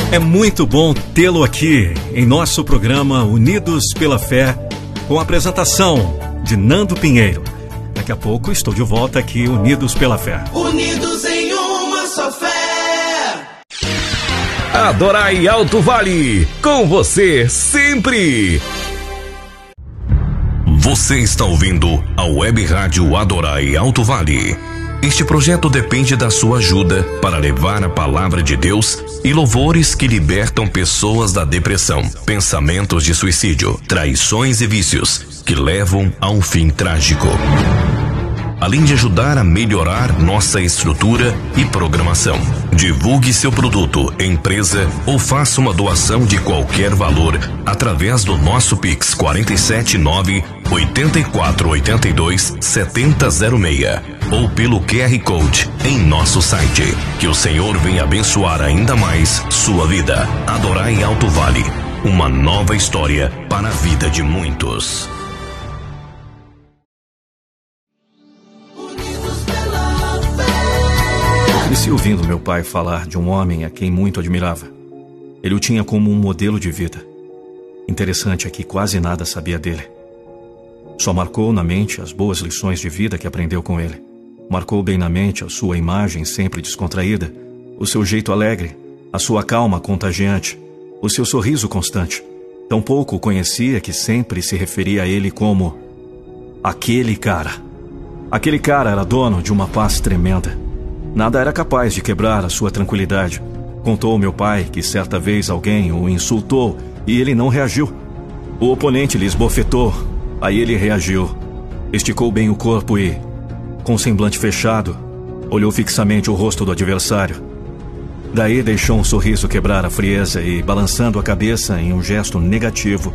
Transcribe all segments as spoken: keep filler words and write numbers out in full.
É muito bom tê-lo aqui em nosso programa Unidos pela Fé, com a apresentação de Nando Pinheiro. Daqui a pouco estou de volta aqui, Unidos pela Fé. Unidos em uma só fé. Adorai Alto Vale, com você sempre. Você está ouvindo a Web Rádio Adorai Alto Vale. Este projeto depende da sua ajuda para levar a palavra de Deus e louvores que libertam pessoas da depressão, pensamentos de suicídio, traições e vícios que levam a um fim trágico. Além de ajudar a melhorar nossa estrutura e programação. Divulgue seu produto, empresa ou faça uma doação de qualquer valor através do nosso Pix quatro sete nove, oito quatro oito dois, sete zero zero seis ou pelo Q R Code em nosso site. Que o Senhor venha abençoar ainda mais sua vida. Adorai Alto Vale, uma nova história para a vida de muitos. Cresci ouvindo meu pai falar de um homem a quem muito admirava. Ele o tinha como um modelo de vida. Interessante é que quase nada sabia dele. Só marcou na mente as boas lições de vida que aprendeu com ele. Marcou bem na mente a sua imagem sempre descontraída, o seu jeito alegre, a sua calma contagiante, o seu sorriso constante. Tampouco o conhecia que sempre se referia a ele como aquele cara. Aquele cara era dono de uma paz tremenda. Nada era capaz de quebrar a sua tranquilidade. Contou meu pai que certa vez alguém o insultou e ele não reagiu. O oponente lhe esbofetou, aí ele reagiu. Esticou bem o corpo e, com o semblante fechado, olhou fixamente o rosto do adversário. Daí deixou um sorriso quebrar a frieza e, balançando a cabeça em um gesto negativo,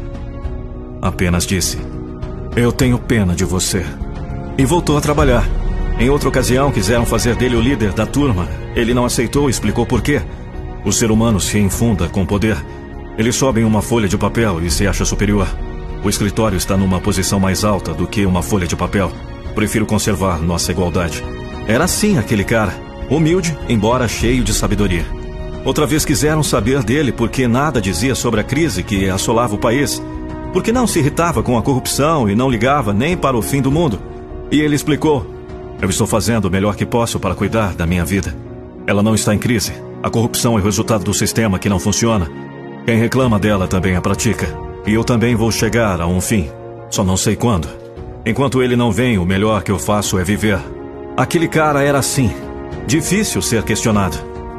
apenas disse: "Eu tenho pena de você." E voltou a trabalhar. Em outra ocasião, quiseram fazer dele o líder da turma. Ele não aceitou e explicou por quê. O ser humano se infunda com poder. Ele sobe em uma folha de papel e se acha superior. O escritório está numa posição mais alta do que uma folha de papel. Prefiro conservar nossa igualdade. Era assim aquele cara, humilde, embora cheio de sabedoria. Outra vez quiseram saber dele porque nada dizia sobre a crise que assolava o país. Porque não se irritava com a corrupção e não ligava nem para o fim do mundo. E ele explicou: "Eu estou fazendo o melhor que posso para cuidar da minha vida. Ela não está em crise. A corrupção é o resultado do sistema que não funciona. Quem reclama dela também a pratica. E eu também vou chegar a um fim. Só não sei quando. Enquanto ele não vem, o melhor que eu faço é viver." Aquele cara era assim. Difícil ser questionado.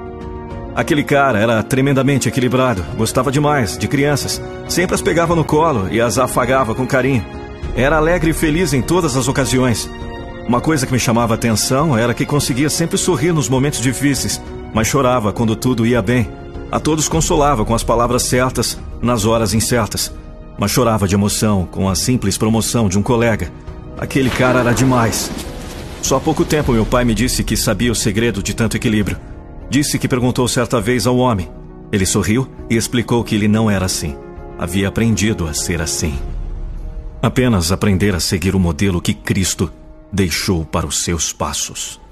Aquele cara era tremendamente equilibrado. Gostava demais de crianças. Sempre as pegava no colo e as afagava com carinho. Era alegre e feliz em todas as ocasiões. Uma coisa que me chamava a atenção era que conseguia sempre sorrir nos momentos difíceis, mas chorava quando tudo ia bem. A todos consolava com as palavras certas, nas horas incertas. Mas chorava de emoção com a simples promoção de um colega. Aquele cara era demais. Só há pouco tempo meu pai me disse que sabia o segredo de tanto equilíbrio. Disse que perguntou certa vez ao homem. Ele sorriu e explicou que ele não era assim. Havia aprendido a ser assim. Apenas aprender a seguir o modelo que Cristo deixou para os seus passos.